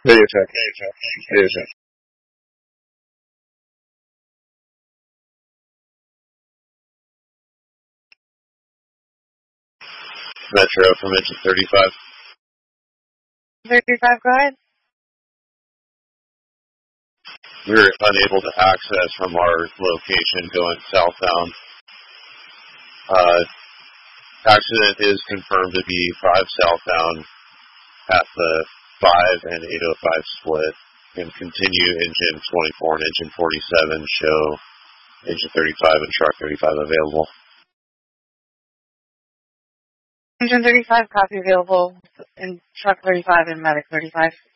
Radio check. Radio check. Metro from engine 35. 35, go ahead. We were unable to access from our location going southbound. Accident is confirmed to be 5 southbound at the 5 and 805 split, and continue engine 24 and engine 47 show engine 35 and truck 35 available. Engine 35, copy available in truck 35 and medic 35.